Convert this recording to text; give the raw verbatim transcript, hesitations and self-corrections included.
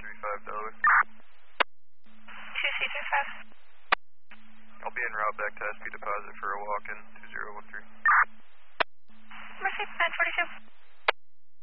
three five, Delaware. two C three five. I'll be en route back to S P deposit for a walk-in, two zero one three.